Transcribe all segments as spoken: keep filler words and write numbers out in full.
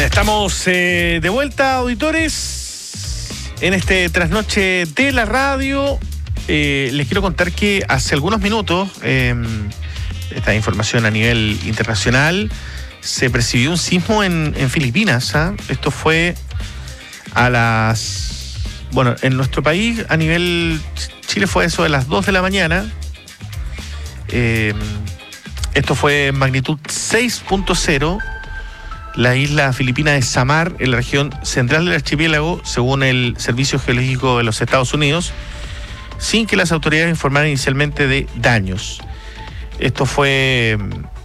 Estamos eh, de vuelta, auditores, en este trasnoche de la radio. Eh, les quiero contar que hace algunos minutos, eh, esta información a nivel internacional, se percibió un sismo en, en Filipinas. ¿eh? Esto fue a las... Bueno, en nuestro país, a nivel Chile, fue eso de las dos de la mañana. Eh, esto fue en magnitud seis punto cero. La isla filipina de Samar, en la región central del archipiélago, según el Servicio Geológico de los Estados Unidos, sin que las autoridades informaran inicialmente de daños. Esto fue,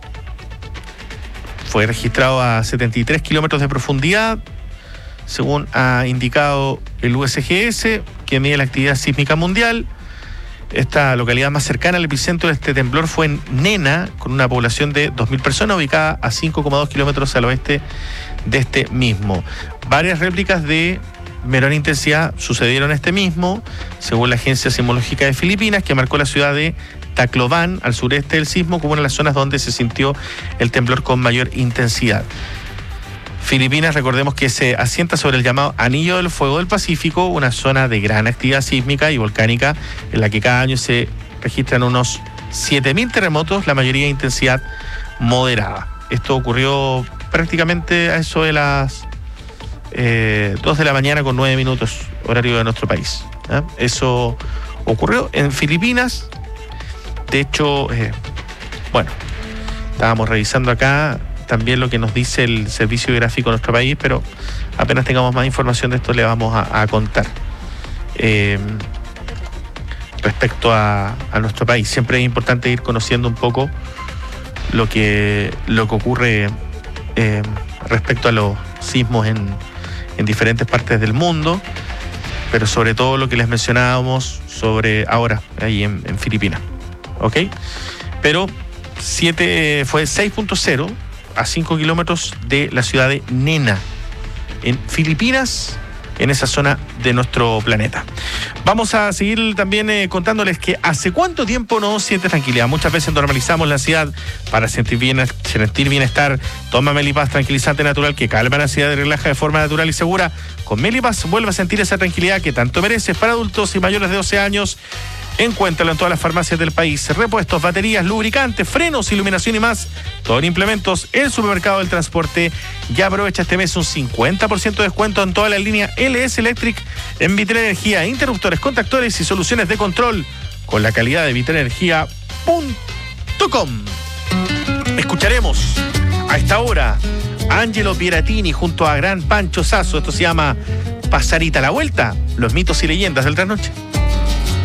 fue registrado a setenta y tres kilómetros de profundidad, según ha indicado el U S G S, que mide la actividad sísmica mundial. Esta localidad más cercana al epicentro de este temblor fue en Nena, con una población de dos mil personas, ubicada a cinco coma dos kilómetros al oeste de este mismo. Varias réplicas de menor intensidad sucedieron este mismo, según la Agencia Sismológica de Filipinas, que marcó la ciudad de Tacloban, al sureste del sismo, como una de las zonas donde se sintió el temblor con mayor intensidad. Filipinas, recordemos que se asienta sobre el llamado Anillo del Fuego del Pacífico, una zona de gran actividad sísmica y volcánica en la que cada año se registran unos siete mil terremotos, la mayoría de intensidad moderada. Esto ocurrió prácticamente a eso de las eh, dos de la mañana con nueve minutos, horario de nuestro país. ¿eh? Eso ocurrió en Filipinas. De hecho, eh, bueno, estábamos revisando acá también lo que nos dice el Servicio Geográfico de nuestro país, pero apenas tengamos más información de esto le vamos a, a contar. Eh, respecto a, a nuestro país, siempre es importante ir conociendo un poco lo que, lo que ocurre eh, respecto a los sismos en, en diferentes partes del mundo, pero sobre todo lo que les mencionábamos sobre ahora, ahí en, en Filipinas. ¿Ok? Pero siete, fue seis punto cero a cinco kilómetros de la ciudad de Nena, en Filipinas, en esa zona de nuestro planeta. Vamos a seguir también eh, contándoles que hace cuánto tiempo no sientes tranquilidad. Muchas veces normalizamos la ansiedad para sentir, bien, sentir bienestar. Toma Melipaz, tranquilizante natural que calma la ansiedad y relaja de forma natural y segura. Con Melipaz vuelve a sentir esa tranquilidad que tanto mereces. Para adultos y mayores de doce años, encuéntralo en todas las farmacias del país. Repuestos, baterías, lubricantes, frenos, iluminación y más. Todo en implementos, el supermercado del transporte. Ya aprovecha este mes un cincuenta por ciento de descuento en toda la línea L S Electric en Viterenergía, interruptores, contactores y soluciones de control con la calidad de viterenergía punto com. Escucharemos a esta hora a Angelo Pieratini junto a Gran Pancho Sasso. Esto se llama Pasarita a la Vuelta, los mitos y leyendas del trasnoche.